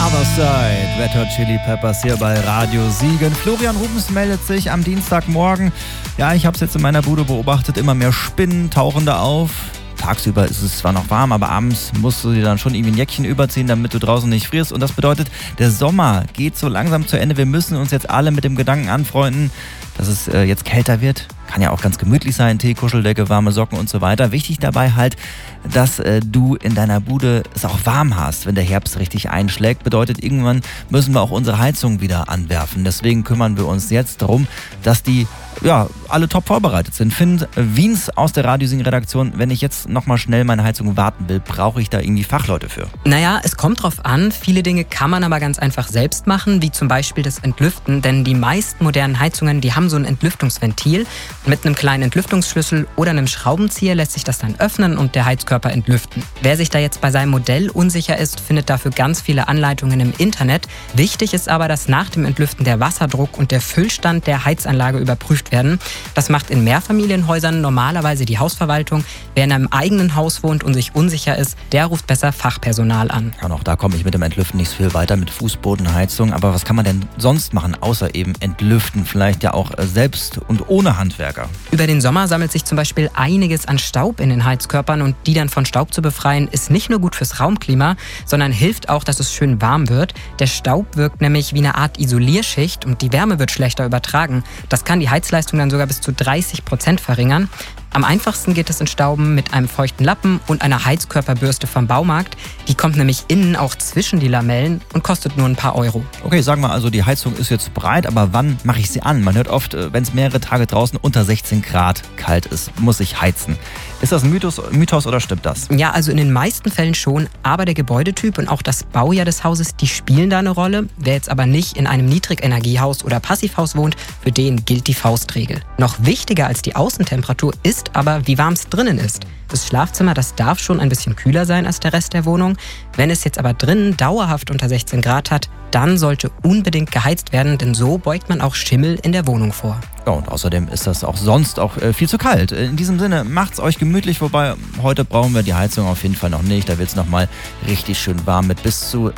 Other Side, Red Hot Chili Peppers hier bei Radio Siegen. Florian Rubens meldet sich am Dienstagmorgen. Ja, ich habe es jetzt in meiner Bude beobachtet, immer mehr Spinnen tauchen da auf. Tagsüber ist es zwar noch warm, aber abends musst du dir dann schon irgendwie ein Jäckchen überziehen, damit du draußen nicht frierst. Und das bedeutet, der Sommer geht so langsam zu Ende. Wir müssen uns jetzt alle mit dem Gedanken anfreunden, dass es jetzt kälter wird. Kann ja auch ganz gemütlich sein, Tee, Kuscheldecke, warme Socken und so weiter. Wichtig dabei halt, dass du in deiner Bude es auch warm hast, wenn der Herbst richtig einschlägt. Bedeutet, irgendwann müssen wir auch unsere Heizung wieder anwerfen. Deswegen kümmern wir uns jetzt darum, dass die alle top vorbereitet sind. Finn Wiens aus der Radio Siegen Redaktion, wenn ich jetzt nochmal schnell meine Heizung warten will, brauche ich da irgendwie Fachleute für? Naja, es kommt drauf an. Viele Dinge kann man aber ganz einfach selbst machen, wie zum Beispiel das Entlüften. Denn die meisten modernen Heizungen, die haben so ein Entlüftungsventil. Mit einem kleinen Entlüftungsschlüssel oder einem Schraubenzieher lässt sich das dann öffnen und der Heizkörper entlüften. Wer sich da jetzt bei seinem Modell unsicher ist, findet dafür ganz viele Anleitungen im Internet. Wichtig ist aber, dass nach dem Entlüften der Wasserdruck und der Füllstand der Heizanlage überprüft werden. Das macht in Mehrfamilienhäusern normalerweise die Hausverwaltung. Wer in einem eigenen Haus wohnt und sich unsicher ist, der ruft besser Fachpersonal an. Ja, und auch da komme ich mit dem Entlüften nicht so viel weiter, mit Fußbodenheizung. Aber was kann man denn sonst machen, außer eben entlüften? Vielleicht ja auch selbst und ohne Handwerker. Über den Sommer sammelt sich zum Beispiel einiges an Staub in den Heizkörpern und die dann von Staub zu befreien, ist nicht nur gut fürs Raumklima, sondern hilft auch, dass es schön warm wird. Der Staub wirkt nämlich wie eine Art Isolierschicht und die Wärme wird schlechter übertragen. Das kann die Heizleistung dann sogar bis zu 30% verringern. Am einfachsten geht es Entstauben mit einem feuchten Lappen und einer Heizkörperbürste vom Baumarkt. Die kommt nämlich innen auch zwischen die Lamellen und kostet nur ein paar Euro. Okay, sagen wir also, die Heizung ist jetzt breit, aber wann mache ich sie an? Man hört oft, wenn es mehrere Tage draußen unter 16 Grad kalt ist, muss ich heizen. Ist das ein Mythos oder stimmt das? Ja, also in den meisten Fällen schon, aber der Gebäudetyp und auch das Baujahr des Hauses, die spielen da eine Rolle. Wer jetzt aber nicht in einem Niedrigenergiehaus oder Passivhaus wohnt, für den gilt die Faustregel. Noch wichtiger als die Außentemperatur ist aber, wie warm es drinnen ist. Das Schlafzimmer, das darf schon ein bisschen kühler sein als der Rest der Wohnung. Wenn es jetzt aber drinnen dauerhaft unter 16 Grad hat, dann sollte unbedingt geheizt werden, denn so beugt man auch Schimmel in der Wohnung vor. Ja, und außerdem ist das auch sonst auch viel zu kalt. In diesem Sinne, macht's euch gemütlich, wobei heute brauchen wir die Heizung auf jeden Fall noch nicht. Da wird's nochmal richtig schön warm mit bis zu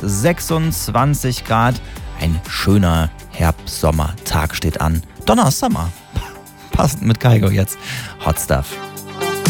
26 Grad. Ein schöner Herbst-Sommer-Tag steht an. Donnersommer. Passend mit Kaigo jetzt. Hot Stuff.